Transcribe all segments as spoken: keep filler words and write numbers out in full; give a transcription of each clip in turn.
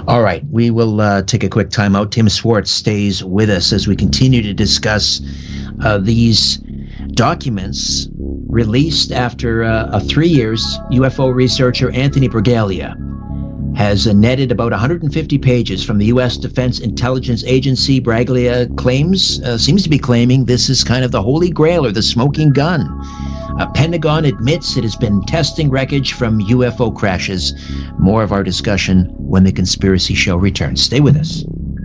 All right, we will uh, take a quick time out. Tim Swartz stays with us as we continue to discuss uh, these documents released after uh, uh, three years. U F O researcher Anthony Bragalia has uh, netted about one hundred fifty pages from the U S Defense Intelligence Agency. Bragalia claims, uh, seems to be claiming this is kind of the holy grail or the smoking gun. Uh, Pentagon admits it has been testing wreckage from U F O crashes. More of our discussion when the Conspiracy Show returns. Stay with us.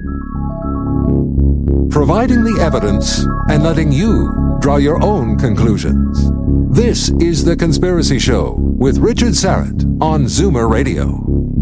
Providing the evidence and letting you draw your own conclusions. This is The Conspiracy Show with Richard Syrett on Zoomer Radio.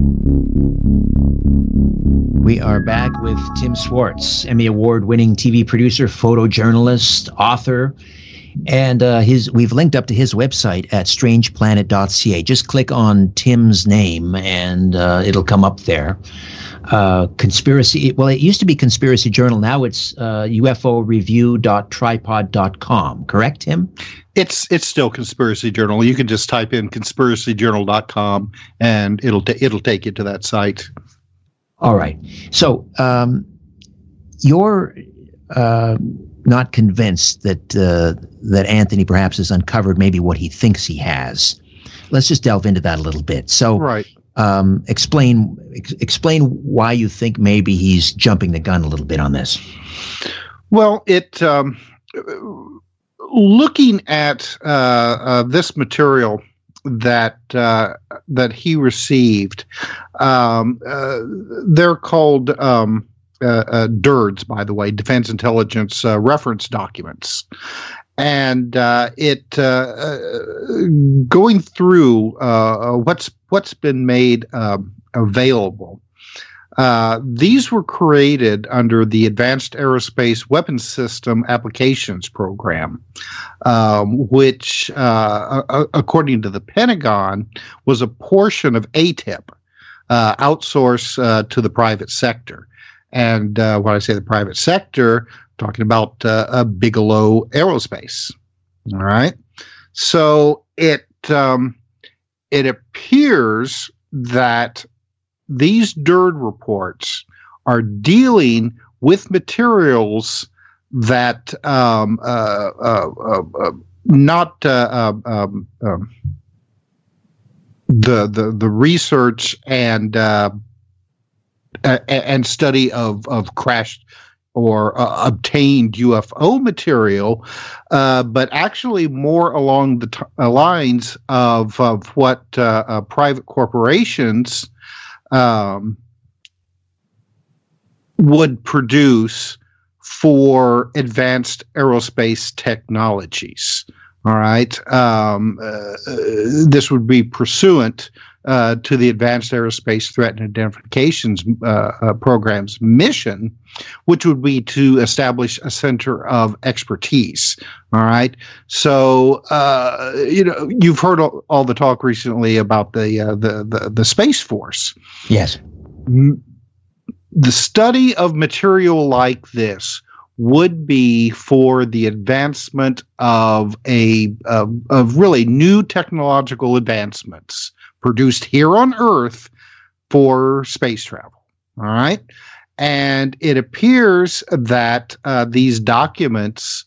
We are back with Tim Swartz, Emmy Award-winning T V producer, photojournalist, author, and uh, his. We've linked up to his website at strange planet dot c a. Just click on Tim's name, and uh, it'll come up there. Uh, conspiracy. Well, it used to be Conspiracy Journal. Now it's uh, U F O review dot tripod dot com. Correct, Tim? It's it's still Conspiracy Journal. You can just type in conspiracy journal dot com, and it'll ta- it'll take you to that site. All right. So um, you're uh, not convinced that uh, that Anthony perhaps has uncovered maybe what he thinks he has. Let's just delve into that a little bit. So, right. um, explain ex- explain why you think maybe he's jumping the gun a little bit on this. Well, it um, looking at uh, uh, this material that uh, that he received. Um, uh, they're called um, uh, uh, D I R Ds, by the way, Defense Intelligence uh, Reference Documents. And uh, it uh, uh, going through uh, what's what's been made uh, available. Uh, these were created under the Advanced Aerospace Weapons System Applications Program, um, which, uh, a- according to the Pentagon, was a portion of A T I P, uh, outsourced uh, to the private sector. And uh, when I say the private sector, I'm talking about uh, a Bigelow Aerospace. All right. So it um, it appears that these D I R D reports are dealing with materials that um, uh, uh, uh, uh, not uh, um, um, the the the research and uh, uh, and study of of crashed or uh, obtained U F O material, uh, but actually more along the t- lines of of what uh, uh, private corporations Um, would produce for advanced aerospace technologies. All right. Um, uh, this would be pursuant uh, to the Advanced Aerospace Threat and Identifications uh, uh, Program's mission, which would be to establish a center of expertise. All right. So, uh, you know, you've heard all, all the talk recently about the, uh, the, the, the Space Force. Yes. The study of material like this would be for the advancement of a of, of really new technological advancements produced here on Earth for space travel. All right. And it appears that uh, these documents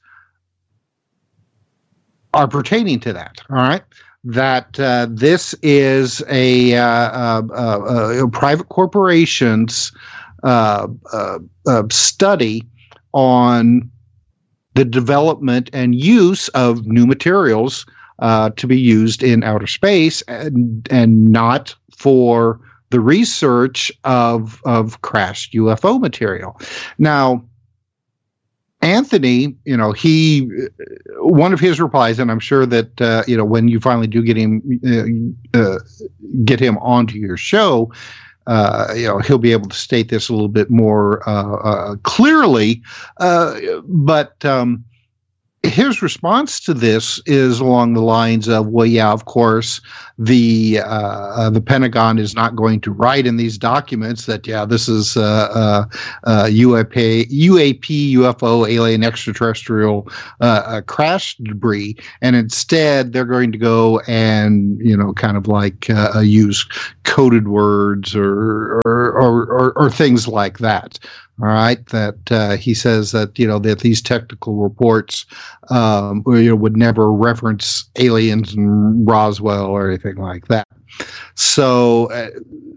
are pertaining to that. All right. That uh, this is a, uh, uh, uh, uh, private corporation's uh, uh, uh, study on the development and use of new materials uh, to be used in outer space, and and not for the research of of crashed U F O material. Now, Anthony, you know, he one of his replies, and I'm sure that uh, you know, when you finally do get him uh, uh, get him onto your show, uh, you know, he'll be able to state this a little bit more uh, uh, clearly. Uh, but um, his response to this is along the lines of, well, yeah, of course, the uh, the Pentagon is not going to write in these documents that, yeah, this is uh, uh, uh, U A P, U A P, U F O, alien extraterrestrial uh, uh, crash debris, and instead they're going to go and, you know, kind of like uh, use coded words or or, or or or things like that. All right, that uh, he says that, you know, that these technical reports um, you know, would never reference aliens and Roswell or anything like that. So uh,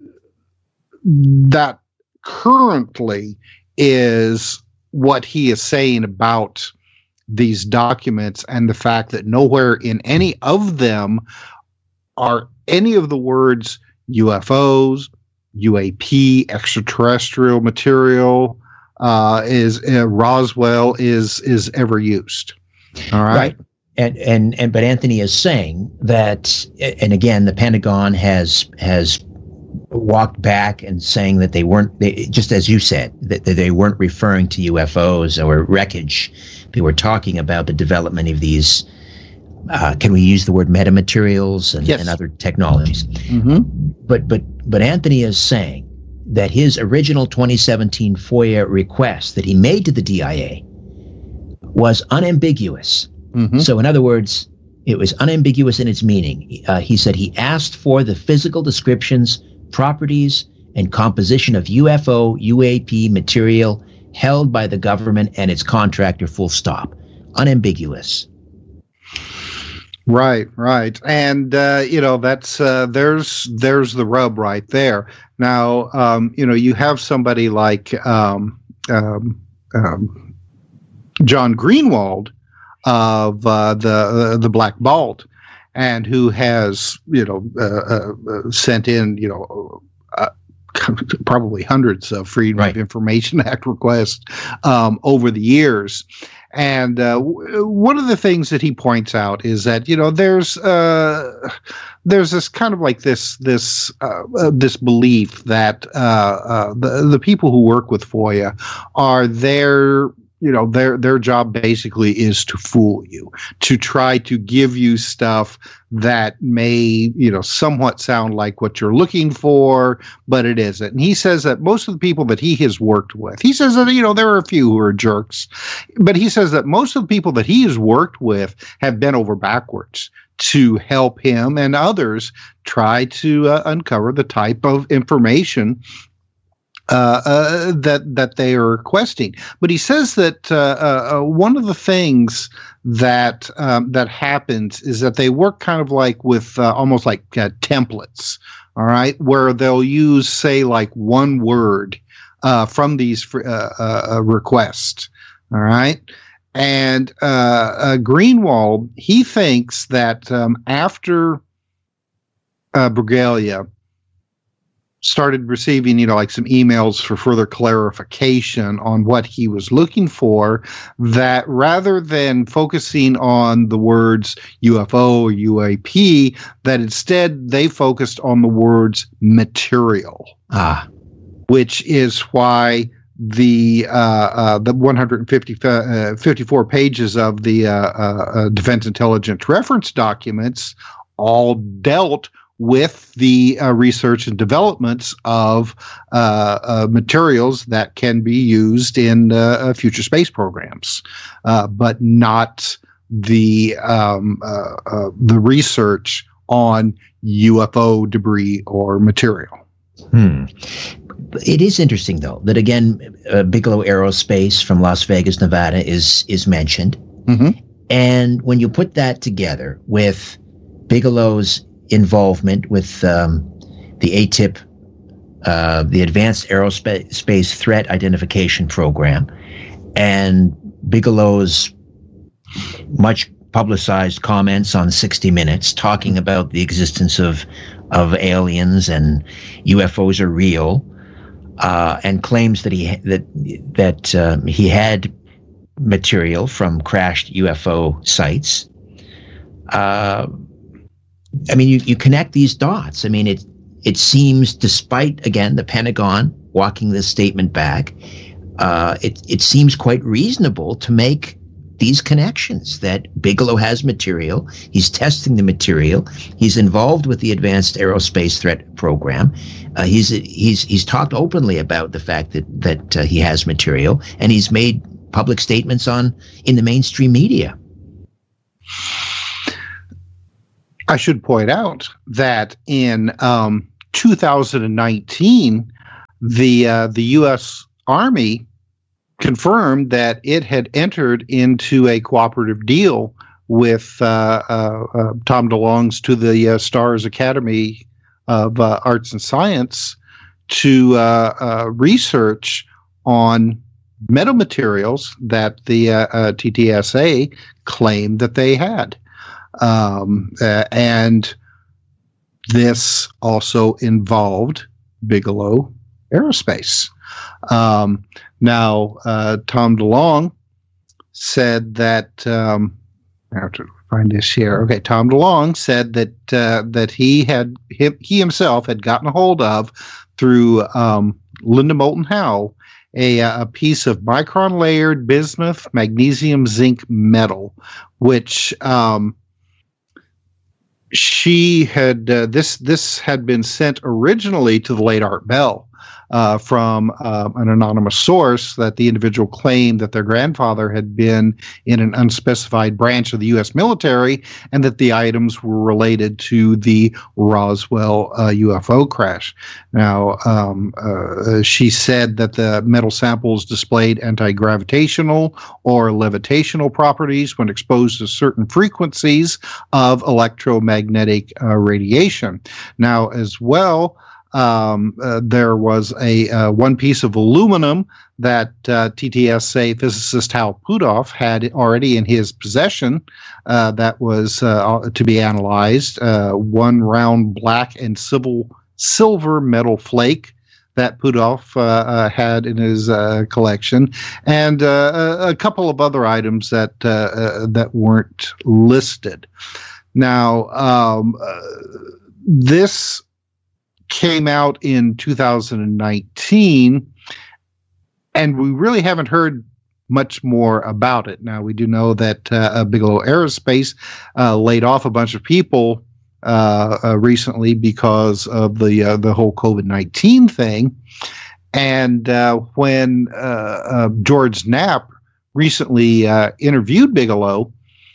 that currently is what he is saying about these documents, and the fact that nowhere in any of them are any of the words U F Os, U A P, extraterrestrial material, uh, is uh, Roswell is is ever used. All right. Right. And, and and but Anthony is saying that, and again, the Pentagon has has walked back and saying that they weren't, they, just as you said, that, that they weren't referring to U F Os or wreckage. They were talking about the development of these. Uh, can we use the word metamaterials and, yes. and other technologies? Mm-hmm. But but but Anthony is saying that his original twenty seventeen FOIA request that he made to the D I A was unambiguous. Mm-hmm. So in other words, it was unambiguous in its meaning. Uh, he said he asked for the physical descriptions, properties, and composition of U F O, U A P material held by the government and its contractor, full stop. Unambiguous. Right, right, and uh, you know, that's uh, there's there's the rub right there. Now, um, you know, you have somebody like um, um, um, John Greenwald of uh, the uh, the Black Vault, and who has, you know, uh, uh, sent in, you know, uh, probably hundreds of Freedom right. of Information Act requests um, over the years. And uh, w- one of the things that he points out is that, you know, there's uh, there's this kind of like this this uh, uh, this belief that uh, uh, the the people who work with FOIA are there. You know, their their job basically is to fool you, to try to give you stuff that may, you know, somewhat sound like what you're looking for, but it isn't. And he says that most of the people that he has worked with, he says that, you know, there are a few who are jerks, but he says that most of the people that he has worked with have bent over backwards to help him and others try to uh, uncover the type of information Uh, uh, that that they are requesting. But he says that uh, uh, one of the things that um, that happens is that they work kind of like with uh, almost like uh, templates, all right, where they'll use, say, like one word uh, from these uh, uh, requests, all right. And uh, uh, Greenwald, he thinks that um, after uh, Bragalia started receiving, you know, like some emails for further clarification on what he was looking for, that rather than focusing on the words U F O or U A P, that instead they focused on the words material. Ah. Which is why the uh, uh, the one hundred fifty, uh, fifty-four pages of the uh, uh, Defense Intelligence Reference documents all dealt with the uh, research and developments of uh, uh, materials that can be used in uh, future space programs, uh, but not the um, uh, uh, the research on U F O debris or material. Hmm. It is interesting, though, that again, uh, Bigelow Aerospace from Las Vegas, Nevada, is is mentioned, mm-hmm. and when you put that together with Bigelow's involvement with um, the A T I P, uh, the Advanced Aerospace Threat Identification Program, and Bigelow's much publicized comments on sixty minutes talking about the existence of of aliens and U F Os are real, uh, and claims that he that that um, he had material from crashed U F O sites. Uh, I mean, you, you connect these dots. I mean, it it seems, despite, again, the Pentagon walking this statement back, uh, it, it seems quite reasonable to make these connections, that Bigelow has material, he's testing the material, he's involved with the Advanced Aerospace Threat Program, uh, he's he's he's talked openly about the fact that that uh, he has material, and he's made public statements on in the mainstream media. I should point out that in um, two thousand nineteen, the uh, the U S Army confirmed that it had entered into a cooperative deal with uh, uh, uh, Tom DeLonge's To the uh, Stars Academy of uh, Arts and Science to uh, uh, research on metamaterials that the uh, uh, T T S A claimed that they had. Um, uh, and this also involved Bigelow Aerospace. Um, now, uh, Tom DeLonge said that, um, I have to find this here. Okay, Tom DeLonge said that uh, that he had he, he himself had gotten a hold of through um, Linda Moulton Howe a, a piece of micron layered bismuth magnesium zinc metal, which um, she had uh, this this had been sent originally to the late Art Bell. Uh, from uh, an anonymous source that the individual claimed that their grandfather had been in an unspecified branch of the U S military and that the items were related to the Roswell uh, U F O crash. Now, um, uh, she said that the metal samples displayed anti-gravitational or levitational properties when exposed to certain frequencies of electromagnetic uh, radiation. Now, as well, Um, uh, there was a uh, one piece of aluminum that uh, T T S A physicist Hal Puthoff had already in his possession uh, that was uh, to be analyzed. Uh, one round black and civil, silver metal flake that Puthoff uh, uh, had in his uh, collection, and uh, a, a couple of other items that uh, uh, that weren't listed. Now, um, uh, this came out in two thousand nineteen, and we really haven't heard much more about it. Now, we do know that uh, Bigelow Aerospace uh, laid off a bunch of people uh, uh, recently because of the uh, the whole COVID nineteen thing. And uh, when uh, uh, George Knapp recently uh, interviewed Bigelow,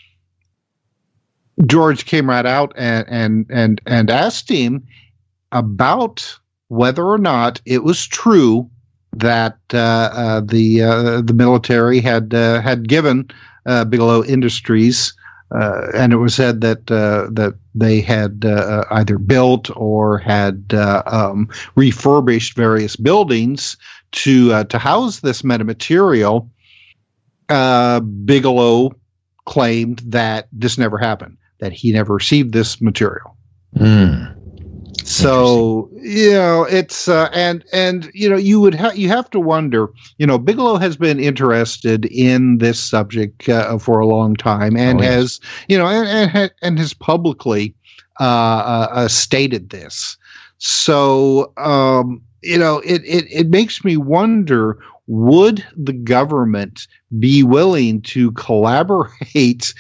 George came right out and and and and asked him about whether or not it was true that uh, uh, the uh, the military had uh, had given uh, Bigelow Industries, uh, and it was said that uh, that they had uh, either built or had uh, um, refurbished various buildings to uh, to house this metamaterial. Uh, Bigelow claimed that this never happened, that he never received this material. Mm. So, you know, it's uh, and and you know, you would ha- you have to wonder, you know, Bigelow has been interested in this subject uh, for a long time, and oh, yes. has, you know, and and, and has publicly uh, uh, stated this. So, um, you know, it, it it makes me wonder, would the government be willing to collaborate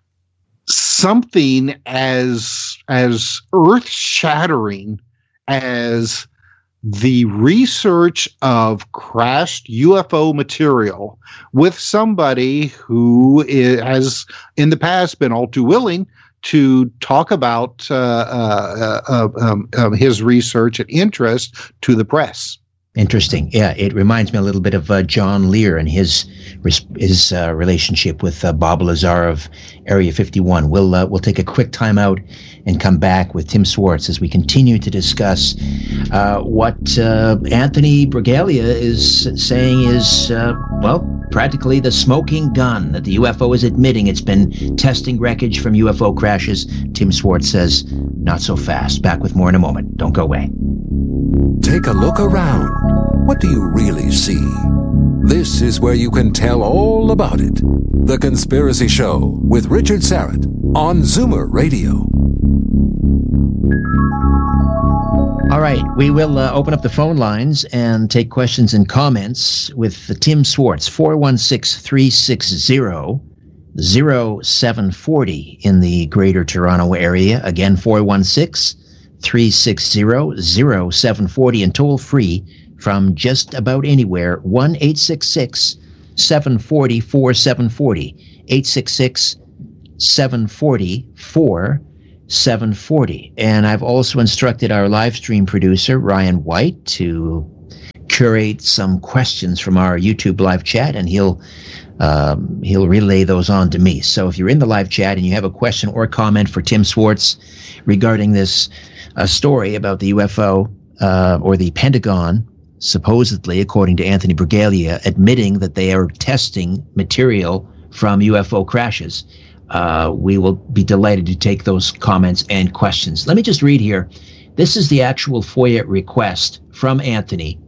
something as as earth-shattering as the research of crashed U F O material with somebody who is, has in the past been all too willing to talk about uh, uh, uh, um, uh, his research and interest to the press? Interesting. Yeah, it reminds me a little bit of uh, John Lear and his his uh, relationship with uh, Bob Lazar of Area fifty-one. We'll uh, we'll take a quick time out and come back with Tim Swartz as we continue to discuss uh, what uh, Anthony Bragalia is saying is uh, well, practically the smoking gun that the U F O is admitting it's been testing wreckage from U F O crashes. Tim Swartz says, not so fast. Back with more in a moment. Don't go away. Take a look around. What do you really see? This is where you can tell all about it. The Conspiracy Show with Richard Syrett on Zoomer Radio. All right, we will uh, open up the phone lines and take questions and comments with uh, Tim Swartz, four one six, three six zero, zero seven four zero in the Greater Toronto Area. Again, four one six, three six zero, zero seven four zero, and toll free from just about anywhere, one eight six six, seven four zero, four seven four zero, eight six six, seven four zero, four seven four zero. And I've also instructed our live stream producer, Ryan White, to curate some questions from our YouTube live chat, and he'll um, he'll relay those on to me. So if you're in the live chat and you have a question or comment for Tim Swartz regarding this uh, story about the U F O uh, or the Pentagon, supposedly, according to Anthony Bragalia, admitting that they are testing material from U F O crashes, uh, we will be delighted to take those comments and questions. Let me just read here. This is the actual FOIA request from Anthony,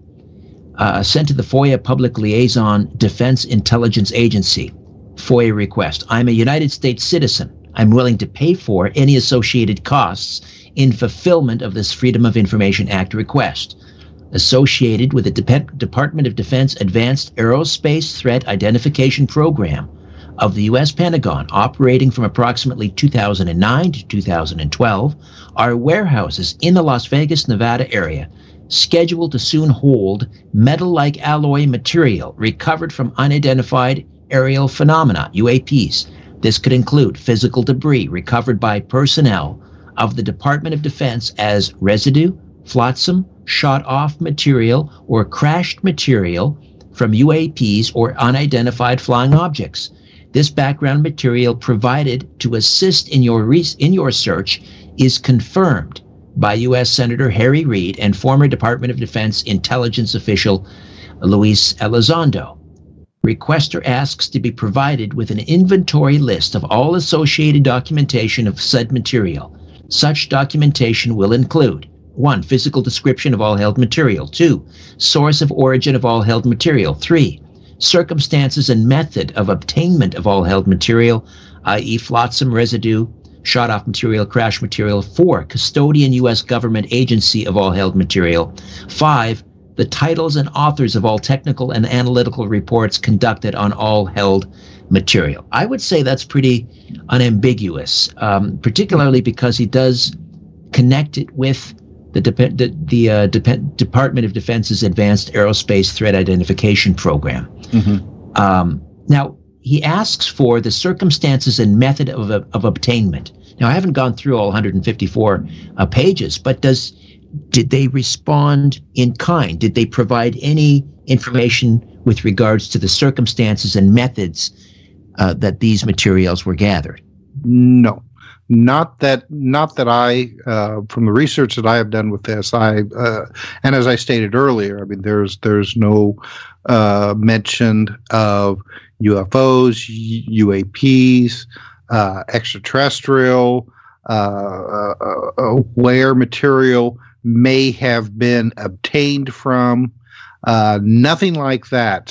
Uh, sent to the FOIA Public Liaison Defense Intelligence Agency. FOIA request. I'm a United States citizen. I'm willing to pay for any associated costs in fulfillment of this Freedom of Information Act request. Associated with the Dep- Department of Defense Advanced Aerospace Threat Identification Program of the U S Pentagon, operating from approximately two thousand nine to two thousand twelve, are warehouses in the Las Vegas, Nevada area scheduled to soon hold metal-like alloy material recovered from unidentified aerial phenomena, U A Ps. This could include physical debris recovered by personnel of the Department of Defense as residue, flotsam, shot-off material, or crashed material from U A Ps or unidentified flying objects. This background material provided to assist in your re- in your search is confirmed by U S Senator Harry Reid and former Department of Defense intelligence official Luis Elizondo. Requester asks to be provided with an inventory list of all associated documentation of said material. Such documentation will include: one. Physical description of all held material. two. Source of origin of all held material. three. Circumstances and method of obtainment of all held material, that is flotsam, residue, shot-off material, crash material. four. Custodian U S government agency of all held material. five. The titles and authors of all technical and analytical reports conducted on all held material. I would say that's pretty unambiguous, um, particularly because he does connect it with the, Dep- the, the uh, Dep- Department of Defense's Advanced Aerospace Threat Identification Program. Mm-hmm. Um, now, he asks for the circumstances and method of, of obtainment. Now, I haven't gone through all one hundred fifty-four uh, pages, but does did they respond in kind? Did they provide any information with regards to the circumstances and methods uh, that these materials were gathered? No, not that. Not that I, uh, from the research that I have done with this, I uh, and as I stated earlier, I mean, there's there's no uh, mention of U F Os, U A Ps, uh, extraterrestrial, uh, uh, uh, where material may have been obtained from. Uh, nothing like that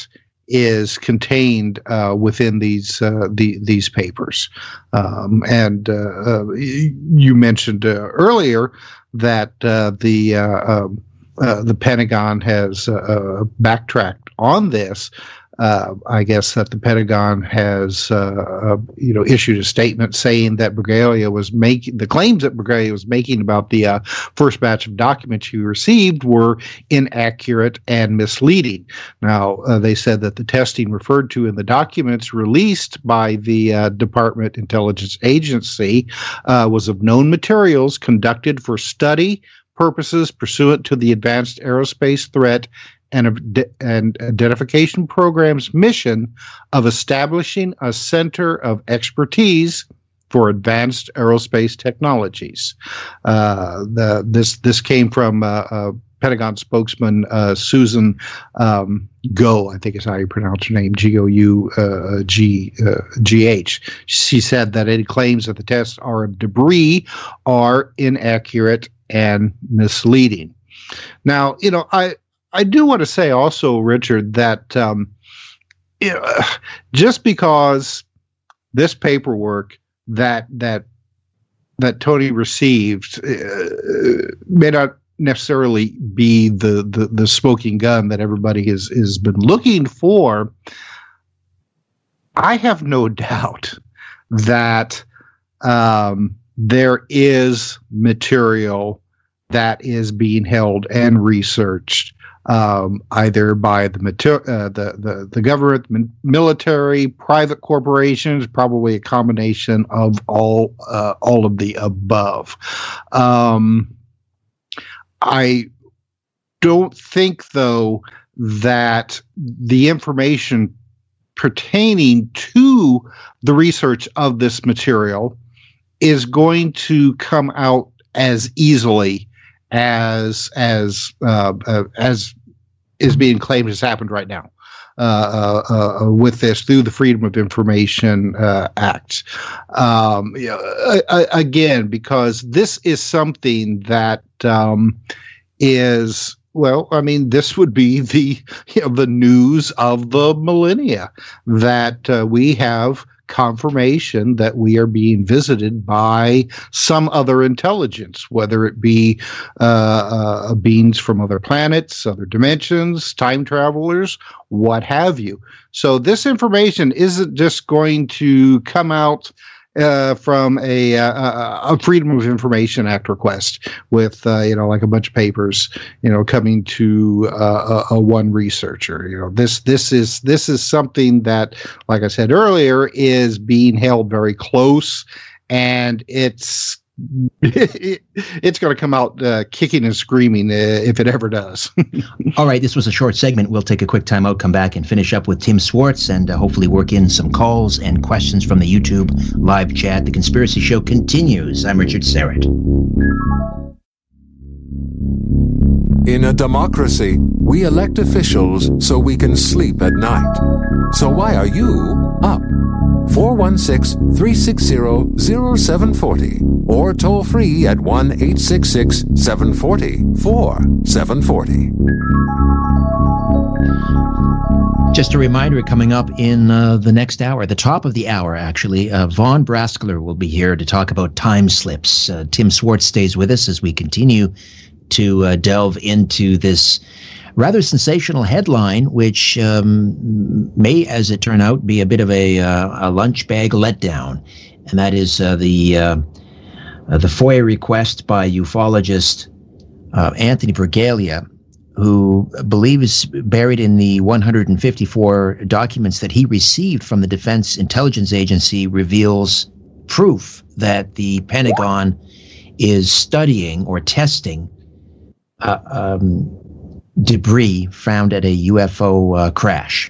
is contained uh, within these uh, the, these papers. Um, and uh, uh, you mentioned uh, earlier that uh, the uh, um, uh, the Pentagon has uh, backtracked on this. Uh, I guess that the Pentagon has, uh, uh, you know, issued a statement saying that Bragalia was making the claims that Bragalia was making about the uh, first batch of documents he received were inaccurate and misleading. Now, uh, they said that the testing referred to in the documents released by the uh, Department Intelligence Agency uh, was of known materials conducted for study purposes pursuant to the Advanced Aerospace Threat and, and Identification Program's mission of establishing a center of expertise for advanced aerospace technologies. Uh, the, this this came from uh, uh, Pentagon spokesman uh, Susan um, Go, I think is how you pronounce her name, G O U G H. She said that any claims that the tests are of debris are inaccurate and misleading. Now, you know, I. I do want to say also, Richard, that um, you know, just because this paperwork that that that Tony received uh, may not necessarily be the, the the smoking gun that everybody has has been looking for, I have no doubt that um, there is material that is being held and researched, um, either by the, mater- uh, the the the government, military, private corporations, probably a combination of all uh, all of the above. Um, I don't think, though, that the information pertaining to the research of this material is going to come out as easily as as uh, uh, as is being claimed has happened right now uh, uh, uh, with this through the Freedom of Information uh, Act. Um, you know, uh, again, because this is something that um, is. Well, I mean, this would be the you know, the news of the millennia, that uh, we have confirmation that we are being visited by some other intelligence, whether it be uh, uh, beings from other planets, other dimensions, time travelers, what have you. So this information isn't just going to come out Uh, from a, a a Freedom of Information Act request with uh, you know like a bunch of papers you know coming to uh, a, a one researcher. You know this this is this is something that, like I said earlier, is being held very close, and it's it's going to come out uh, kicking and screaming uh, if it ever does. All right, this was a short segment. We'll take a quick time out, come back, and finish up with Tim Swartz, and uh, hopefully work in some calls and questions from the YouTube live chat. The Conspiracy Show continues. I'm Richard Syrett. In a democracy, we elect officials so we can sleep at night. So why are you up? four one six, three six zero, zero seven four zero or toll free at one eight six six, seven four zero, four seven four zero. Just a reminder, coming up in uh, the next hour, the top of the hour, actually, uh, Vaughn Braskler will be here to talk about time slips. Uh, Tim Swartz stays with us as we continue to uh, delve into this rather sensational headline, which um, may, as it turned out, be a bit of a, uh, a lunch bag letdown. And that is uh, the uh, uh, the FOIA request by ufologist uh, Anthony Bragalia, who I believe is buried in the one hundred fifty-four documents that he received from the Defense Intelligence Agency, reveals proof that the Pentagon is studying or testing uh, um, debris found at a U F O uh, crash.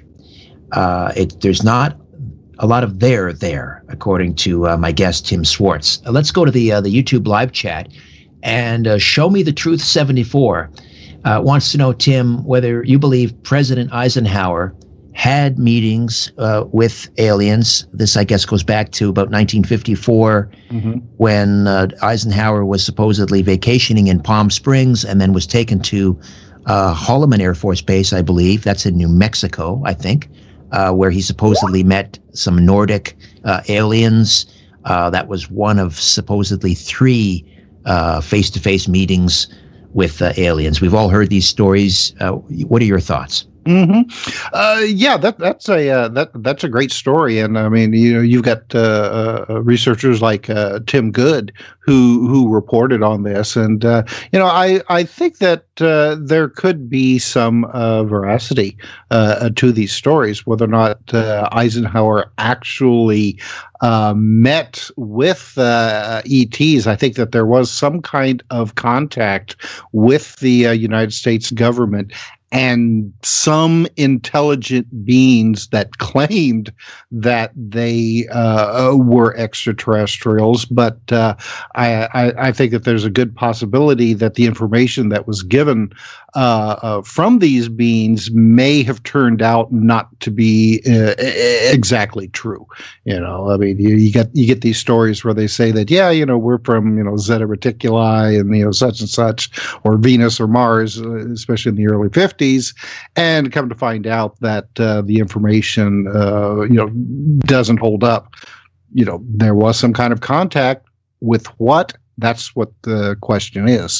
Uh, it, there's not a lot of there there, according to uh, my guest, Tim Swartz. Uh, let's go to the uh, the YouTube live chat, and uh, Show Me the Truth seventy-four uh, wants to know, Tim, whether you believe President Eisenhower had meetings uh, with aliens. This, I guess, goes back to about nineteen fifty-four, mm-hmm. when uh, Eisenhower was supposedly vacationing in Palm Springs and then was taken to uh, Holloman Air Force Base, I believe. That's in New Mexico, I think. Uh, where he supposedly met some Nordic uh, aliens. Uh, that was one of supposedly three uh, face-to-face meetings with uh, aliens. We've all heard these stories. Uh, what are your thoughts? Mm-hmm. Uh, yeah, that that's a uh, that that's a great story, and I mean, you know, you've got uh, uh, researchers like uh, Tim Good who who reported on this, and uh, you know, I I think that uh, there could be some uh, veracity uh, to these stories, whether or not uh, Eisenhower actually uh, met with uh, E Ts. I think that there was some kind of contact with the uh, United States government and some intelligent beings that claimed that they uh, were extraterrestrials. But uh, I, I, I think that there's a good possibility that the information that was given uh, uh, from these beings may have turned out not to be uh, exactly true. You know, I mean, you, you get you get these stories where they say that, yeah, you know, we're from, you know, Zeta Reticuli and, you know, such and such, or Venus or Mars, especially in the early fifties, and come to find out that uh, the information, uh, you know, doesn't hold up. You know, there was some kind of contact with what? That's what the question is.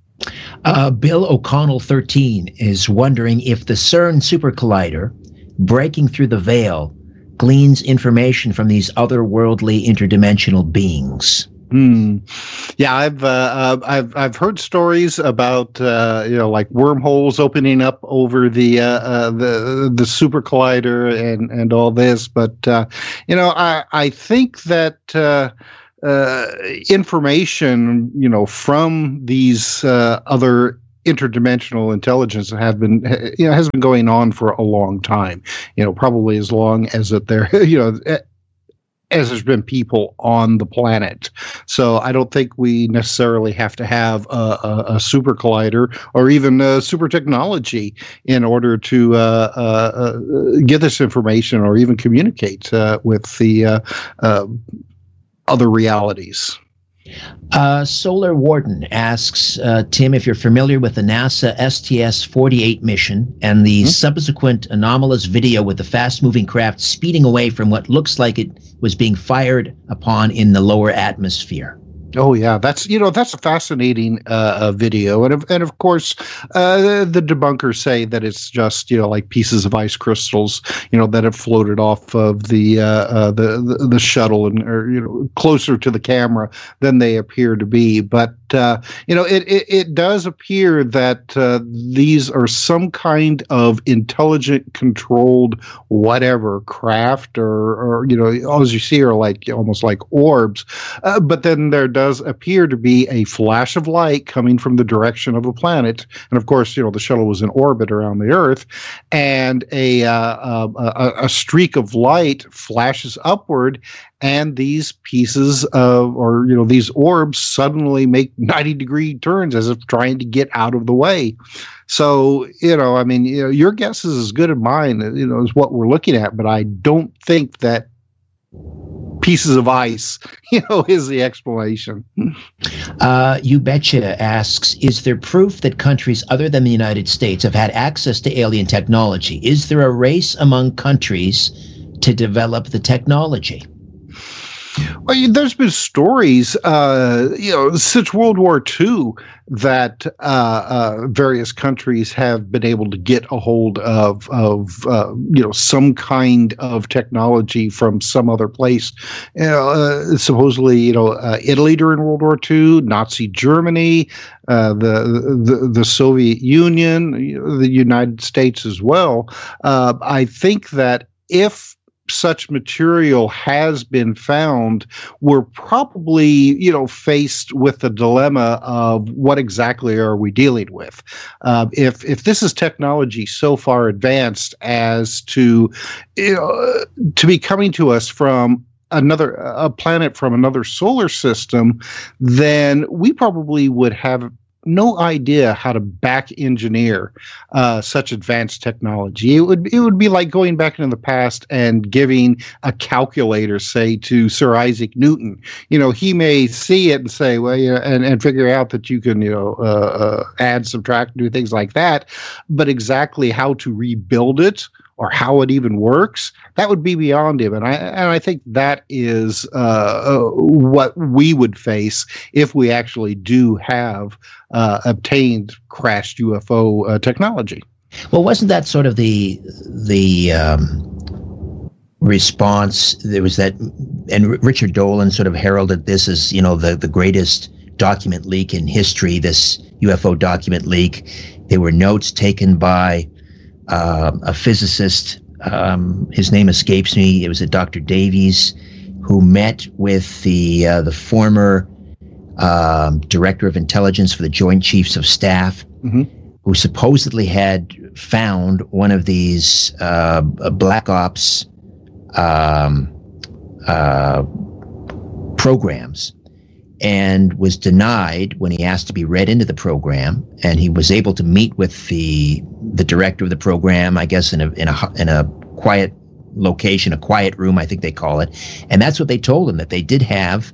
Uh, Bill O'Connell thirteen is wondering if the CERN super collider breaking through the veil gleans information from these otherworldly interdimensional beings? Hmm. Yeah, I've uh, uh, I've I've heard stories about uh, you know like wormholes opening up over the uh, uh, the the super collider and and all this, but uh, you know I I think that uh, uh, information you know from these uh, other interdimensional intelligence have been you know has been going on for a long time, you know probably as long as that there you know. as there's been people on the planet. So I don't think we necessarily have to have a, a, a super collider or even a super technology in order to uh, uh, get this information or even communicate uh, with the uh, uh, other realities. Uh, Solar Warden asks, uh, Tim, if you're familiar with the NASA S T S forty-eight mission and the mm-hmm. subsequent anomalous video with the fast-moving craft speeding away from what looks like it was being fired upon in the lower atmosphere. Oh yeah, that's you know that's a fascinating uh, uh, video, and of, and of course uh, the debunkers say that it's just you know like pieces of ice crystals you know that have floated off of the uh, uh, the, the the shuttle and or you know closer to the camera than they appear to be. But uh, you know it, it it does appear that uh, these are some kind of intelligent controlled whatever craft or or you know all you see are like almost like orbs, uh, but then there does appear to be a flash of light coming from the direction of the planet, and of course, you know the shuttle was in orbit around the Earth, and a uh, a, a streak of light flashes upward, and these pieces of, or you know, these orbs suddenly make ninety degree turns as if trying to get out of the way. So, you know, I mean, you know, your guess is as good as mine, you know, is what we're looking at, but I don't think that pieces of ice, you know, is the explanation. Uh, you Betcha asks, is there proof that countries other than the United States have had access to alien technology? Is there a race among countries to develop the technology? Well, there's been stories, uh, you know, since World War Two that uh, uh, various countries have been able to get a hold of, of uh, you know, some kind of technology from some other place. You know, uh, supposedly, you know, uh, Italy during World War Two, Nazi Germany, uh, the, the the Soviet Union, you know, the United States as well. Uh, I think that if such material has been found, we're probably, you know, faced with the dilemma of what exactly are we dealing with? Uh, if if this is technology so far advanced as to, you know, to be coming to us from another a planet from another solar system, then we probably would have no idea how to back engineer uh, such advanced technology. It would it would be like going back into the past and giving a calculator, say, to Sir Isaac Newton. You know, he may see it and say, well, you know, and, and figure out that you can, you know, uh, uh, add, subtract, do things like that. But exactly how to rebuild it or how it even works, that would be beyond him. And I and I think that is uh, uh, what we would face if we actually do have uh, obtained crashed U F O uh, technology. Well, wasn't that sort of the the um, response? There was that, and Richard Dolan sort of heralded this as, you know, the, the greatest document leak in history, this U F O document leak. There were notes taken by Uh, a physicist, um, his name escapes me. It was a Doctor Davies, who met with the uh, the former uh, director of intelligence for the Joint Chiefs of Staff, mm-hmm. who supposedly had found one of these uh, Black Ops um, uh, programs, and was denied when he asked to be read into the program. And he was able to meet with the the director of the program, I guess, in a in a in a quiet location, a quiet room, I think they call it. And that's what they told him, that they did have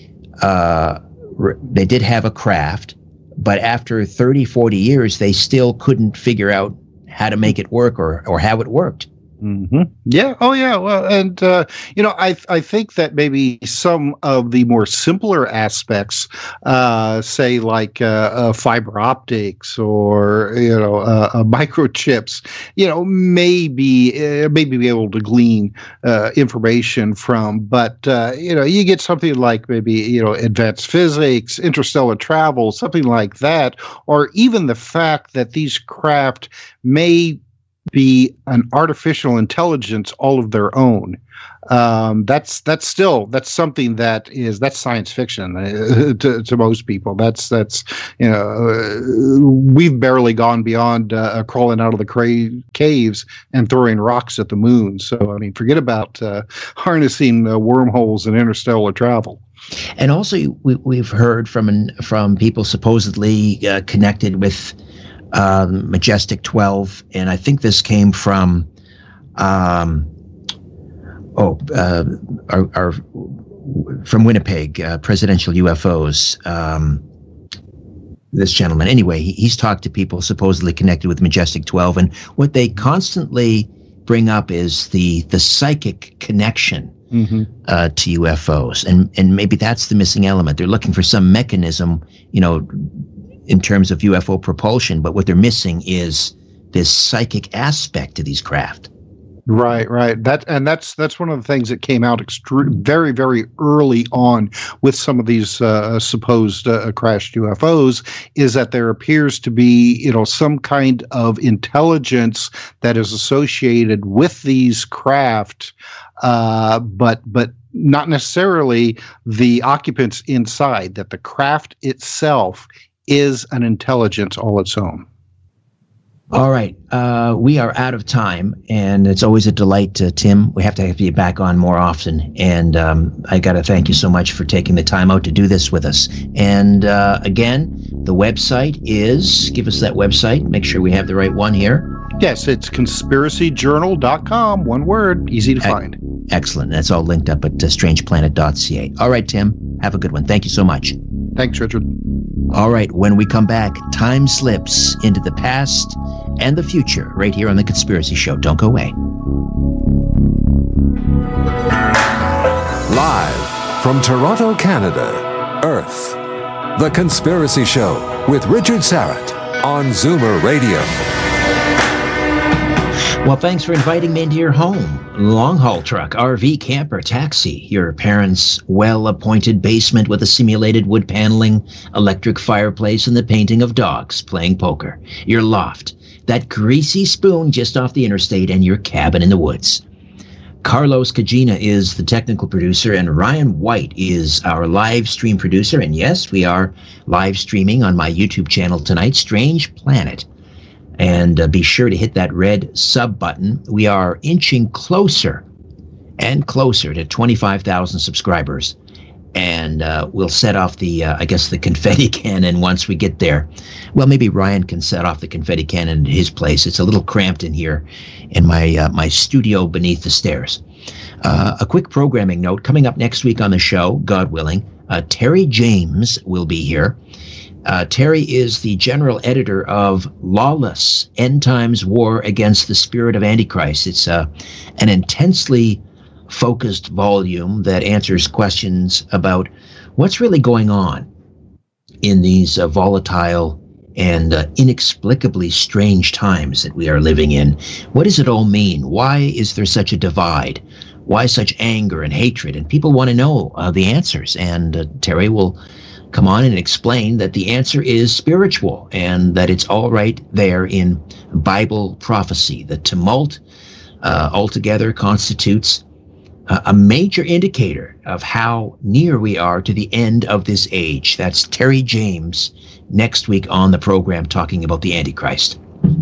uh, they did have a craft, but after thirty, forty years, they still couldn't figure out how to make it work or or how it worked. Mm-hmm. Yeah. Oh, yeah. Well, and uh, you know, I I think that maybe some of the more simpler aspects, uh, say like uh, uh, fiber optics or you know uh, uh, microchips, you know, maybe uh, maybe be able to glean uh, information from. But uh, you know, you get something like maybe you know advanced physics, interstellar travel, something like that, or even the fact that these craft may be an artificial intelligence all of their own. Um, that's that's still that's something that is that's science fiction uh, to, to most people. That's that's you know uh, we've barely gone beyond uh, crawling out of the cra- caves and throwing rocks at the moon. So I mean, forget about uh, harnessing uh, wormholes and interstellar travel. And also, we, we've heard from from people supposedly uh, connected with Um, Majestic twelve, and I think this came from, um, oh, uh, our, our from Winnipeg, uh, presidential U F Os. Um, this gentleman, anyway, he, he's talked to people supposedly connected with Majestic twelve, and what they constantly bring up is the the psychic connection mm-hmm. uh, to U F Os, and and maybe that's the missing element. They're looking for some mechanism, you know, in terms of U F O propulsion, but what they're missing is this psychic aspect to these craft. Right, right. That and that's that's one of the things that came out extre- very, very early on with some of these uh, supposed uh, crashed U F Os, is that there appears to be, you know, some kind of intelligence that is associated with these craft, uh, but but not necessarily the occupants inside. That the craft itself is an intelligence all its own. All right. Uh, we are out of time, and it's always a delight, uh, Tim. We have to have you back on more often. And um, I got to thank you so much for taking the time out to do this with us. And uh, again, the website is, give us that website. Make sure we have the right one here. Yes, it's conspiracy journal dot com. One word, easy to find. Excellent. That's all linked up at uh, strange planet dot c a. All right, Tim. Have a good one. Thank you so much. Thanks, Richard. All right, when we come back, time slips into the past and the future right here on The Conspiracy Show. Don't go away. Live from Toronto, Canada, Earth, The Conspiracy Show with Richard Syrett on Zoomer Radio. Well, thanks for inviting me into your home. Long-haul truck, R V, camper, taxi, your parents' well-appointed basement with a simulated wood paneling, electric fireplace, and the painting of dogs playing poker. Your loft, that greasy spoon just off the interstate, and your cabin in the woods. Carlos Cagina is the technical producer, and Ryan White is our live stream producer. And yes, we are live streaming on my YouTube channel tonight, Strange Planet. And uh, be sure to hit that red sub button. We are inching closer and closer to twenty-five thousand subscribers. And uh, we'll set off the, uh, I guess, the confetti cannon once we get there. Well, maybe Ryan can set off the confetti cannon at his place. It's a little cramped in here in my, uh, my studio beneath the stairs. Uh, a quick programming note. Coming up next week on the show, God willing, uh, Terry James will be here. Uh, Terry is the general editor of Lawless, End Times War Against the Spirit of Antichrist. It's uh, an intensely focused volume that answers questions about what's really going on in these uh, volatile and uh, inexplicably strange times that we are living in. What does it all mean? Why is there such a divide? Why such anger and hatred? And people want to know uh, the answers. And uh, Terry will come on and explain that the answer is spiritual and that it's all right there in Bible prophecy. The tumult uh, altogether constitutes uh, a major indicator of how near we are to the end of this age. That's Terry James next week on the program talking about the Antichrist.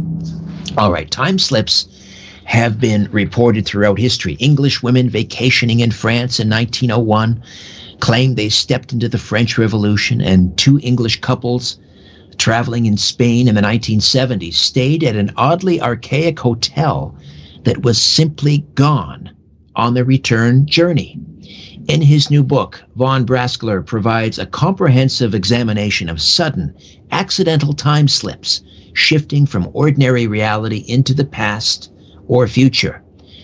All right, time slips have been reported throughout history. English women vacationing in France in nineteen oh one claimed they stepped into the French Revolution, and two English couples traveling in Spain in the nineteen seventies stayed at an oddly archaic hotel that was simply gone on their return journey. In his new book, Von Braskler provides a comprehensive examination of sudden, accidental time slips, shifting from ordinary reality into the past or future.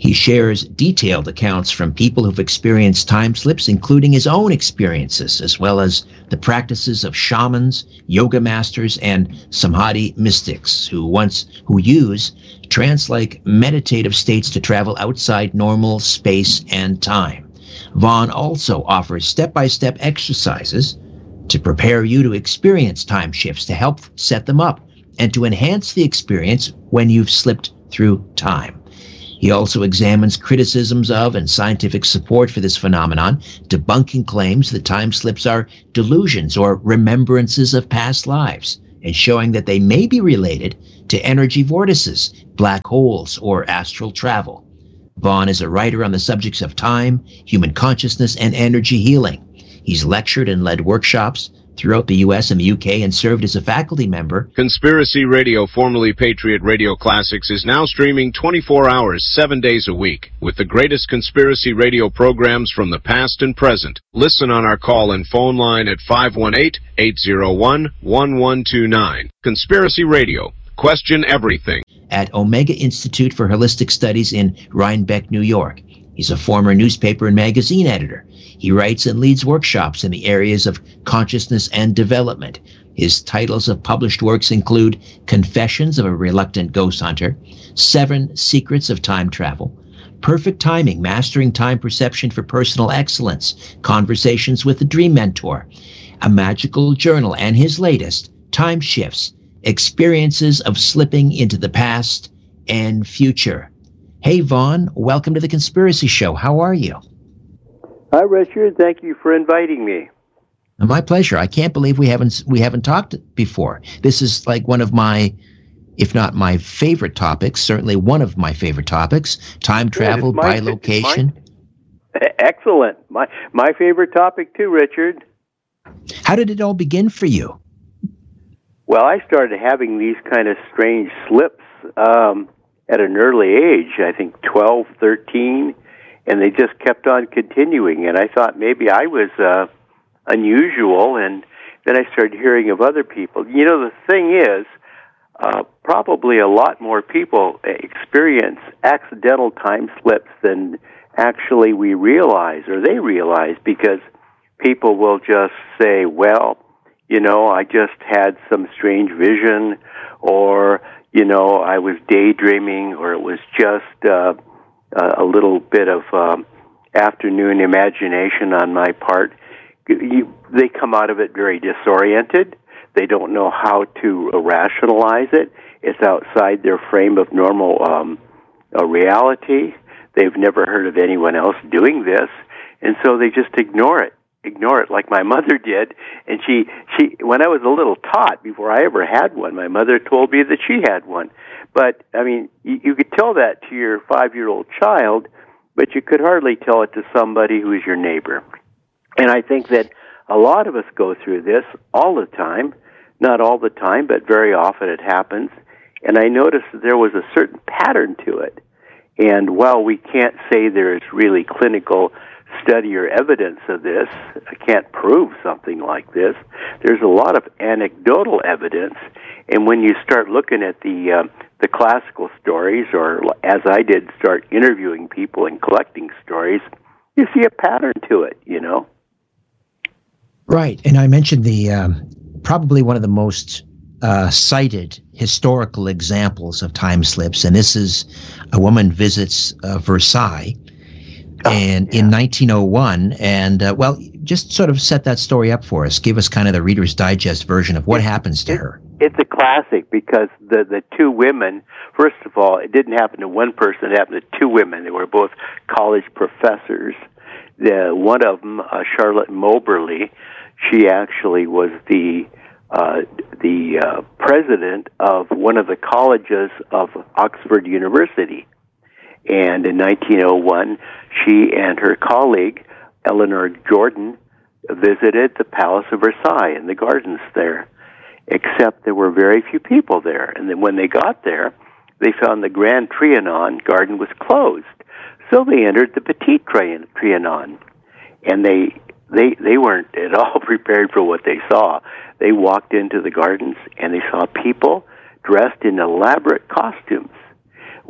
He shares detailed accounts from people who've experienced time slips, including his own experiences, as well as the practices of shamans, yoga masters, and samadhi mystics who once who use trance-like meditative states to travel outside normal space and time. Vaughn also offers step-by-step exercises to prepare you to experience time shifts, to help set them up, and to enhance the experience when you've slipped through time. He also examines criticisms of and scientific support for this phenomenon, debunking claims that time slips are delusions or remembrances of past lives, and showing that they may be related to energy vortices, black holes, or astral travel. Vaughn is a writer on the subjects of time, human consciousness, and energy healing. He's lectured and led workshops throughout the U S and the U K and served as a faculty member. Conspiracy Radio, formerly Patriot Radio Classics, is now streaming twenty-four hours, seven days a week, with the greatest conspiracy radio programs from the past and present. Listen on our call and phone line at five one eight, eight zero one, one one two nine. Conspiracy Radio. Question everything. At Omega Institute for Holistic Studies in Rhinebeck, New York. He's a former newspaper and magazine editor. He writes and leads workshops in the areas of consciousness and development. His titles of published works include Confessions of a Reluctant Ghost Hunter, Seven Secrets of Time Travel, Perfect Timing, Mastering Time Perception for Personal Excellence, Conversations with the Dream Mentor, A Magical Journal, and his latest, Time Shifts, Experiences of Slipping into the Past and Future. Hey, Vaughn, welcome to The Conspiracy Show. How are you? Hi, Richard. Thank you for inviting me. My pleasure. I can't believe we haven't we haven't talked before. This is like one of my, if not my favorite topics, certainly one of my favorite topics, time travel yeah, by location. Excellent. My, my favorite topic too, Richard. How did it all begin for you? Well, I started having these kind of strange slips um, at an early age, I think twelve, thirteen, and they just kept on continuing. And I thought maybe I was uh, unusual, and then I started hearing of other people. You know, the thing is, uh, probably a lot more people experience accidental time slips than actually we realize, or they realize, because people will just say, well, you know, I just had some strange vision, or, you know, I was daydreaming, or it was just uh, a little bit of um, afternoon imagination on my part. You, they come out of it very disoriented. They don't know how to rationalize it. It's outside their frame of normal um, uh, reality. They've never heard of anyone else doing this, and so they just ignore it. Ignore it like my mother did. And she, she, when I was a little tot, before I ever had one, my mother told me that she had one. But, I mean, you, you could tell that to your five-year-old child, but you could hardly tell it to somebody who is your neighbor. And I think that a lot of us go through this all the time. Not all the time, but very often it happens. And I noticed that there was a certain pattern to it. And while we can't say there is really clinical study or evidence of this, I can't prove something like this, there's a lot of anecdotal evidence. And when you start looking at the uh, the classical stories, or as I did, start interviewing people and collecting stories, you see a pattern to it, you know? Right. And I mentioned the um, probably one of the most uh, cited historical examples of time slips, and this is a woman visits uh, Versailles and oh, yeah. in nineteen oh one, and uh, well, just sort of set that story up for us. Give us kind of the Reader's Digest version of what it, happens to it, her. It's a classic because the the two women, first of all, it didn't happen to one person, it happened to two women. They were both college professors. The, one of them, uh, Charlotte Moberly, she actually was the uh, the uh, president of one of the colleges of Oxford University. And in nineteen oh one, she and her colleague, Eleanor Jordan, visited the Palace of Versailles and the gardens there, except there were very few people there. And then when they got there, they found the Grand Trianon garden was closed. So they entered the Petit Trianon, and they they they weren't at all prepared for what they saw. They walked into the gardens, and they saw people dressed in elaborate costumes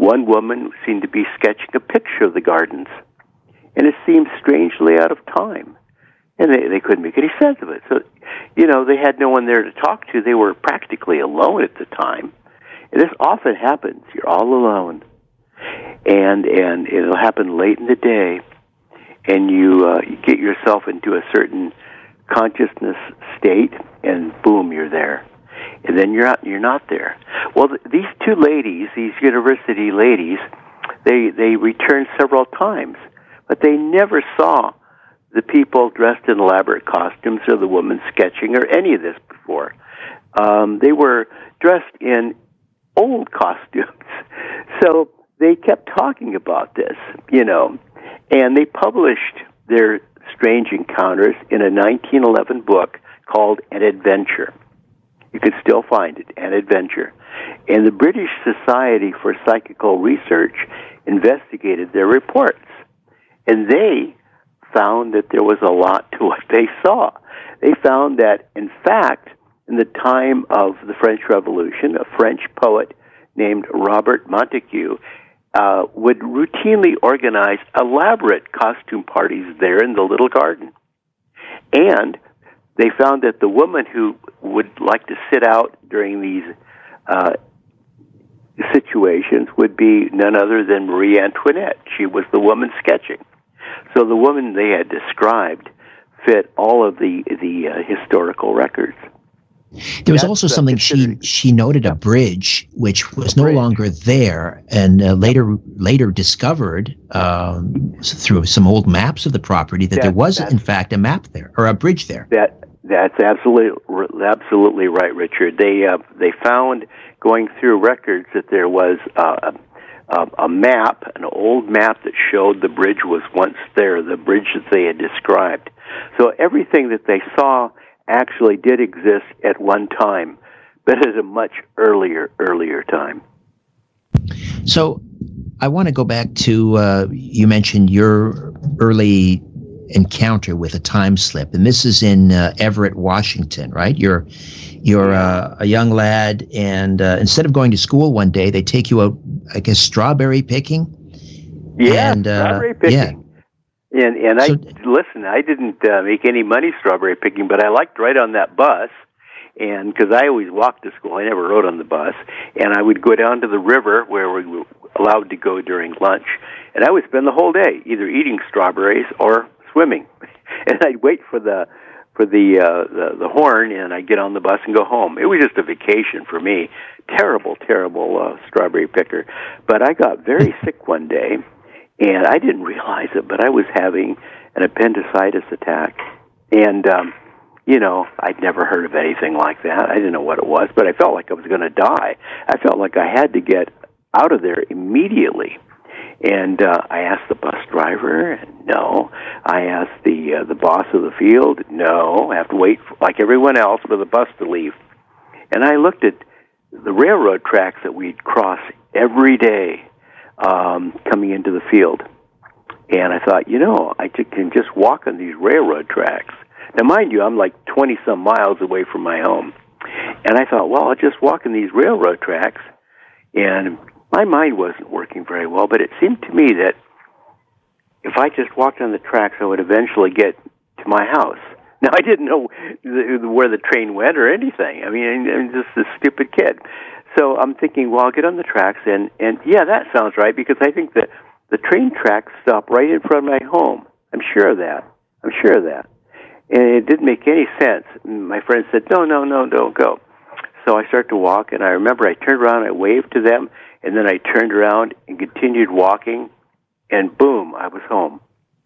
one woman seemed to be sketching a picture of the gardens, and it seemed strangely out of time. And they, they couldn't make any sense of it. So, you know, they had no one there to talk to. They were practically alone at the time. And this often happens. You're all alone. And and it'll happen late in the day, and you, uh, you get yourself into a certain consciousness state, and boom, you're there. And then you're out, you're not there. Well, th- these two ladies, these university ladies, they they returned several times, but they never saw the people dressed in elaborate costumes or the woman sketching or any of this before. Um, they were dressed in old costumes. So they kept talking about this, you know, and they published their strange encounters in a nineteen eleven book called An Adventure. You can still find it, An Adventure. And the British Society for Psychical Research investigated their reports. And they found that there was a lot to what they saw. They found that, in fact, in the time of the French Revolution, a French poet named Robert Montague uh, would routinely organize elaborate costume parties there in the little garden. And they found that the woman who would like to sit out during these uh, situations would be none other than Marie Antoinette. She was the woman sketching. So the woman they had described fit all of the the uh, historical records. There was That's, also uh, something she she noted, a bridge which was no bridge. longer there, and uh, later later discovered um, through some old maps of the property that That- there was that's- in fact a map there or a bridge there. That that's absolutely absolutely right, Richard. They uh, they found going through records that there was uh, a, a map, an old map that showed the bridge was once there, the bridge that they had described. So everything that they saw actually did exist at one time, but at a much earlier earlier time. So I want to go back to uh, you mentioned your early encounter with a time slip, and this is in uh, Everett, Washington, right? You're you're uh, a young lad, and uh, instead of going to school one day, they take you out, I guess, strawberry picking. Yeah, and, uh, strawberry picking. Yeah. And and So- I listen. I didn't uh, make any money strawberry picking, but I liked to ride on that bus, and because I always walked to school, I never rode on the bus. And I would go down to the river where we were allowed to go during lunch, and I would spend the whole day either eating strawberries or swimming. And I'd wait for the for the uh, the, the horn, and I'd get on the bus and go home. It was just a vacation for me. Terrible, terrible uh, strawberry picker. But I got very sick one day. And I didn't realize it, but I was having an appendicitis attack. And, um, you know, I'd never heard of anything like that. I didn't know what it was, but I felt like I was going to die. I felt like I had to get out of there immediately. And uh, I asked the bus driver, no. I asked the uh, the boss of the field, no. I have to wait, for, like everyone else, for the bus to leave. And I looked at the railroad tracks that we'd cross every day. Um, coming into the field. And I thought, you know, I t- can just walk on these railroad tracks. Now, mind you, I'm like twenty-some miles away from my home. And I thought, well, I'll just walk on these railroad tracks. And my mind wasn't working very well, but it seemed to me that if I just walked on the tracks, I would eventually get to my house. Now, I didn't know the, where the train went or anything. I mean, I'm just a stupid kid. So I'm thinking, well, I'll get on the tracks, and, and yeah, that sounds right, because I think that the train tracks stop right in front of my home. I'm sure of that. I'm sure of that. And it didn't make any sense. My friend said, no, no, no, don't go. So I started to walk, and I remember I turned around, I waved to them, and then I turned around and continued walking, and boom, I was home.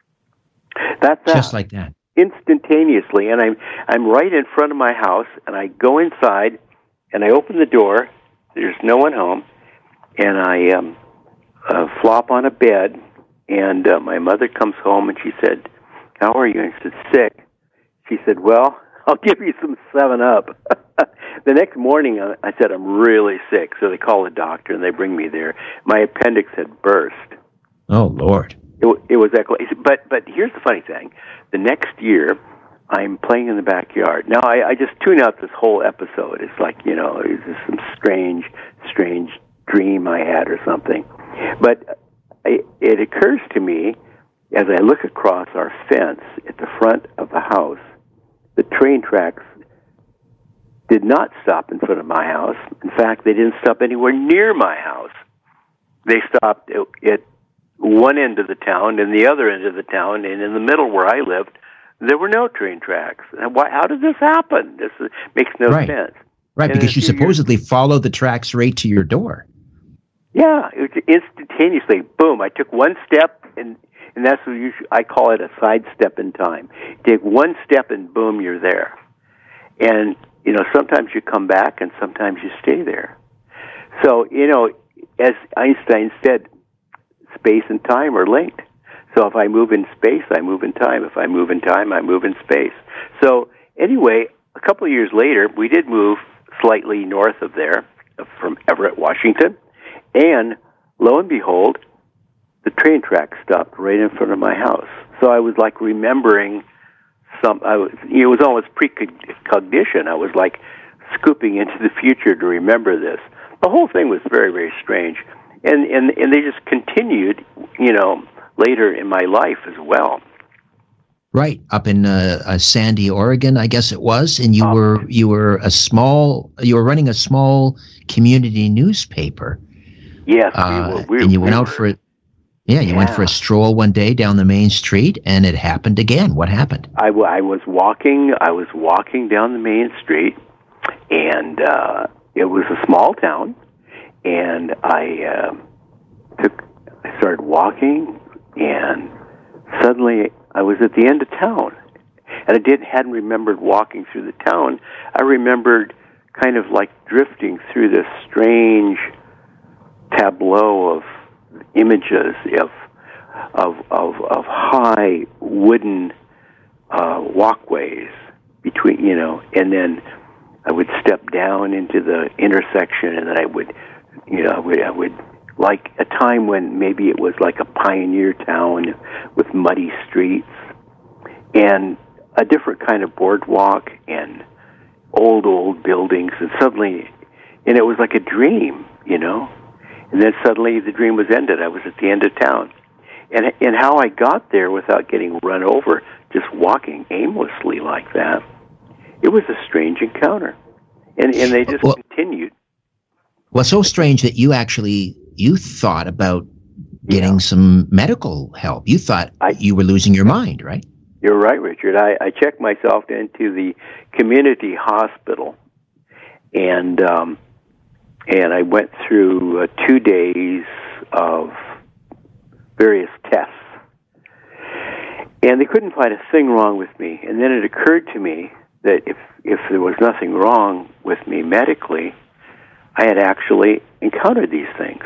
That's that. Just like that. Instantaneously, and I'm I'm right in front of my house, and I go inside, and I open the door. There's no one home, and I um, uh, flop on a bed, and uh, my mother comes home, and she said, how are you? And I said, sick. She said, well, I'll give you some seven up. The next morning, I said, I'm really sick, so they call the doctor, and they bring me there. My appendix had burst. Oh, Lord. It, it was that close. But, but here's the funny thing. The next year, I'm playing in the backyard. Now, I, I just tune out this whole episode. It's like, you know, it's just some strange, strange dream I had or something. But I, it occurs to me, as I look across our fence at the front of the house, the train tracks did not stop in front of my house. In fact, they didn't stop anywhere near my house. They stopped at one end of the town and the other end of the town, and in the middle where I lived, there were no train tracks. Why, how did this happen? This is, makes no right. sense. Right, and because you supposedly years, followed the tracks right to your door. Yeah, it was instantaneously. Boom! I took one step, and and that's what you should, I call it a sidestep in time. You take one step, and boom, you're there. And you know, sometimes you come back, and sometimes you stay there. So you know, as Einstein said, space and time are linked. So if I move in space, I move in time. If I move in time, I move in space. So anyway, a couple of years later, we did move slightly north of there, from Everett, Washington, and lo and behold, the train track stopped right in front of my house. So I was like remembering some. I was, it was almost precognition. I was like scooping into the future to remember this. The whole thing was very, very strange, and and and they just continued, you know, later in my life as well. Right, up in uh, uh, Sandy, Oregon, I guess it was, and you um, were you were a small you were running a small community newspaper. Yes, uh, we were, we, and you we went were, out for it. Yeah, you yeah. went for a stroll one day down the main street, and it happened again. What happened? I, w- I was walking. I was walking down the main street, and uh, it was a small town, and I uh, took. I started walking, and suddenly I was at the end of town, and I didn't hadn't remembered walking through the town. I remembered kind of like drifting through this strange tableau of images of of of, of high wooden uh, walkways between, you know, and then I would step down into the intersection, and then I would, you know, I would, I would like a time when maybe it was like a pioneer town with muddy streets and a different kind of boardwalk and old, old buildings, and suddenly, and it was like a dream, you know, and then suddenly the dream was ended. I was at the end of town. And, and how I got there without getting run over, just walking aimlessly like that, it was a strange encounter. And, and they just well, continued. Well, so strange that you actually, you thought about getting yeah. some medical help. You thought I, you were losing your mind, right? You're right, Richard. I, I checked myself into the community hospital, and um, and I went through uh, two days of various tests, and they couldn't find a thing wrong with me. And then it occurred to me that if if there was nothing wrong with me medically, I had actually encountered these things,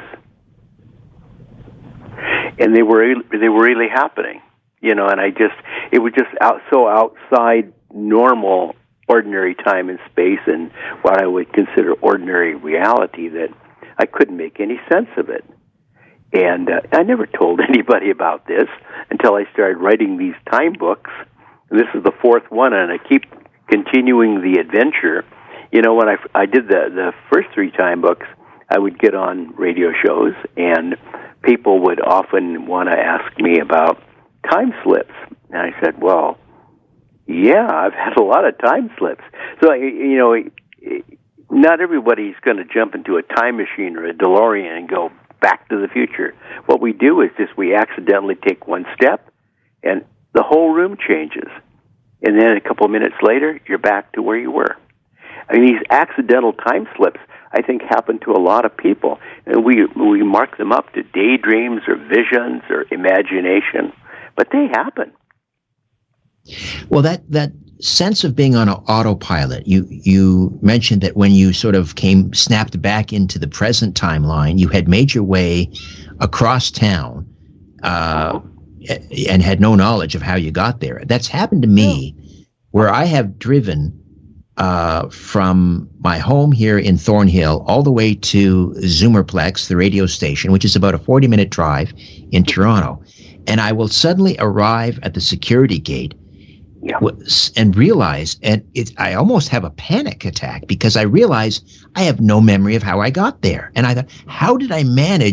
and they were they were really happening, you know. And I just it was just out so outside normal, ordinary time and space, and what I would consider ordinary reality, that I couldn't make any sense of it. And uh, I never told anybody about this until I started writing these time books. And this is the fourth one, and I keep continuing the adventure. You know, when I, I did the, the first three time books, I would get on radio shows, and people would often want to ask me about time slips. And I said, well, yeah, I've had a lot of time slips. So, you know, not everybody's going to jump into a time machine or a DeLorean and go back to the future. What we do is just we accidentally take one step, and the whole room changes. And then a couple of minutes later, you're back to where you were. I mean, these accidental time slips, I think, happen to a lot of people. And we we mark them up to daydreams or visions or imagination, but they happen. Well, that, that sense of being on an autopilot, you you mentioned that when you sort of came, snapped back into the present timeline, you had made your way across town uh, and had no knowledge of how you got there. That's happened to me, where I have driven uh, from my home here in Thornhill all the way to Zoomerplex, the radio station, which is about a forty-minute drive in Toronto. And I will suddenly arrive at the security gate Yeah. and realize, and it, I almost have a panic attack because I realize I have no memory of how I got there. And I thought, how did I manage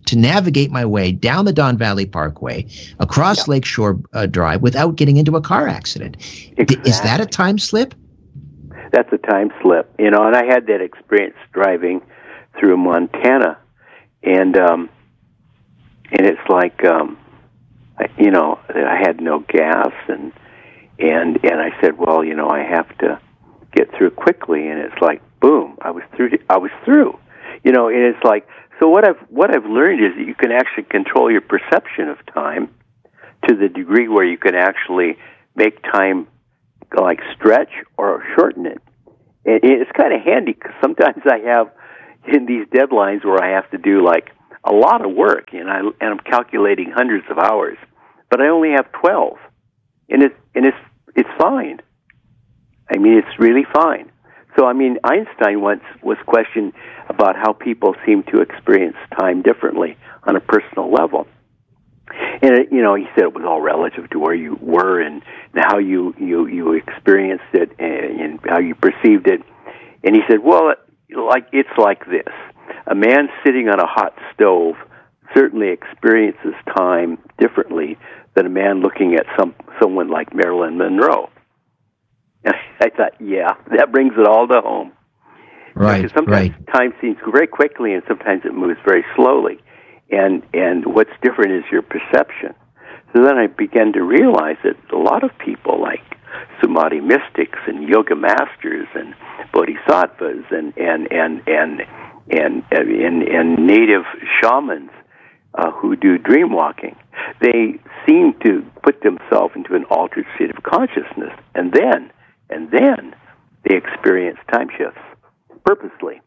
to navigate my way down the Don Valley Parkway, across yeah. Lakeshore uh, Drive without getting into a car accident. Exactly. D- is that a time slip? That's a time slip, you know, and I had that experience driving through Montana, and um, and it's like, um, I, you know, I had no gas, and and and I said, well, you know, I have to get through quickly, and it's like, boom, I was through. I was through, you know, and it's like, so what I've what I've learned is that you can actually control your perception of time to the degree where you can actually make time like stretch or shorten it. And it's kind of handy because sometimes I have in these deadlines where I have to do like a lot of work, and I and I'm calculating hundreds of hours, but I only have twelve, and it's and it's it's fine. I mean, it's really fine. So, I mean, Einstein once was questioned about how people seem to experience time differently on a personal level. And, it, you know, he said it was all relative to where you were and how you, you, you experienced it and, and how you perceived it. And he said, well, like it's like this. A man sitting on a hot stove certainly experiences time differently than a man looking at some someone like Marilyn Monroe. And I thought, yeah, that brings it all to home. Right, because sometimes right. time seems very quickly, and sometimes it moves very slowly. And and what's different is your perception. So then I began to realize that a lot of people, like Samadhi mystics and yoga masters and bodhisattvas and and and and and and, and, and native shamans uh, who do dream walking, they seem to put themselves into an altered state of consciousness, and then and then they experience time shifts purposely.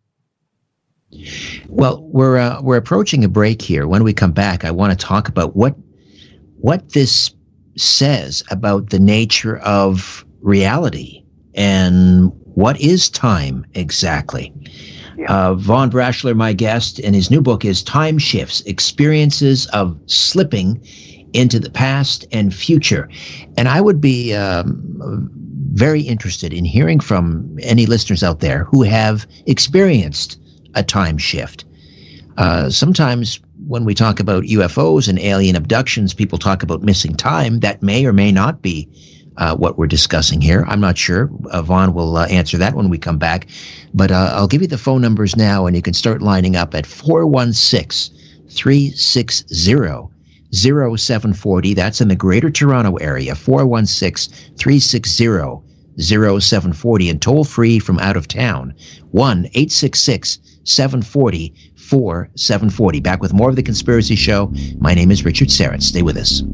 Well, we're uh, we're approaching a break here. When we come back, I want to talk about what what this says about the nature of reality and what is time exactly. Yeah. Uh, Vaughn Brashler, my guest, and his new book is Time Shifts: Experiences of Slipping into the Past and Future. And I would be um, very interested in hearing from any listeners out there who have experienced a time shift. Uh, sometimes when we talk about U F Os and alien abductions, people talk about missing time. That may or may not be uh, what we're discussing here. I'm not sure. Uh, Vaughn will uh, answer that when we come back. But uh, I'll give you the phone numbers now, and you can start lining up at four one six, three six zero, zero seven four zero. That's in the Greater Toronto area, four one six, three six zero, zero seven four zero. And toll free from out of town, one eight six six, seven four zero, four seven four zero. Back with more of The Conspiracy Show. My name is Richard Syrett. Stay with us.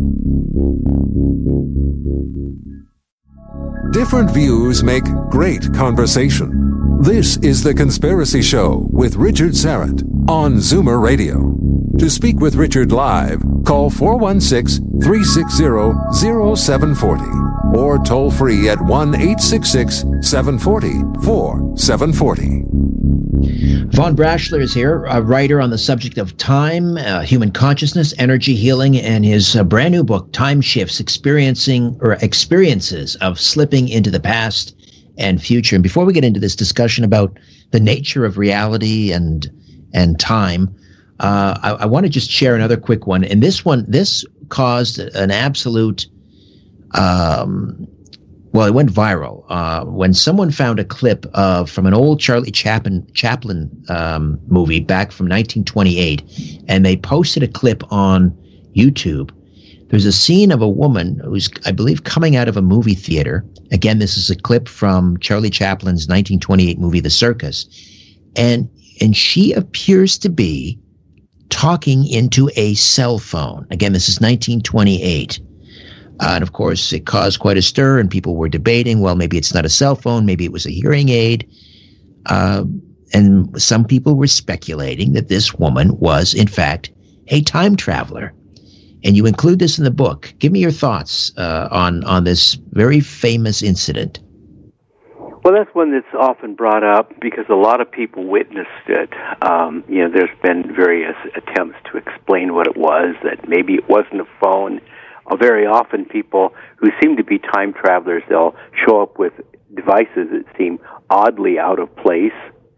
Different views make great conversation. This is The Conspiracy Show with Richard Syrett on Zoomer Radio. To speak with Richard live, call four one six, three six zero, zero seven four zero or toll free at one eight six six, seven four zero, four seven four zero. Vaughn Brashler is here, a writer on the subject of time, uh, human consciousness, energy healing, and his uh, brand new book, Time Shifts, Experiencing or Experiences of Slipping into the Past and Future. And before we get into this discussion about the nature of reality and and time, uh, I, I want to just share another quick one. And this one, this caused an absolute, um, well, it went viral uh, when someone found a clip of from an old Charlie Chaplin Chaplin um, movie back from nineteen twenty-eight, and they posted a clip on YouTube. There's a scene of a woman who's, I believe, coming out of a movie theater. Again, this is a clip from Charlie Chaplin's nineteen twenty-eight movie, The Circus, and and she appears to be talking into a cell phone. Again, this is nineteen twenty-eight. Uh, and of course, it caused quite a stir, and people were debating, well, maybe it's not a cell phone, maybe it was a hearing aid. Uh, and some people were speculating that this woman was, in fact, a time traveler. And you include this in the book. Give me your thoughts uh, on, on this very famous incident. Well, that's one that's often brought up because a lot of people witnessed it. Um, you know, there's been various attempts to explain what it was, that maybe it wasn't a phone. Uh, very often people who seem to be time travelers, they'll show up with devices that seem oddly out of place.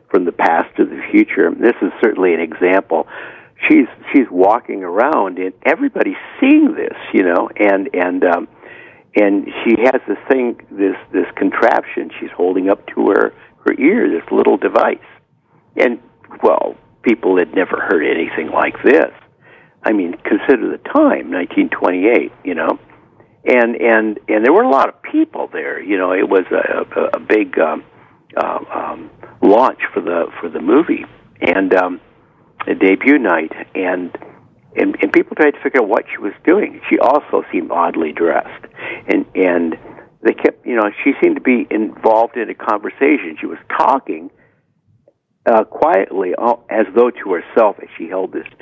from the past to the future. This is certainly an example. She's she's walking around, and everybody's seeing this, you know, and and um, and she has this thing, this this contraption she's holding up to her her ear, this little device, and well, people had never heard anything like this. I mean, consider the time, nineteen twenty-eight, you know, and and and there were a lot of people there. You know, it was a, a, a big um, uh, um, launch for the for the movie, and um, a debut night, and, and and people tried to figure out what she was doing. She also seemed oddly dressed, and and they kept, you know, she seemed to be involved in a conversation. She was talking uh, quietly, as though to herself, as she held this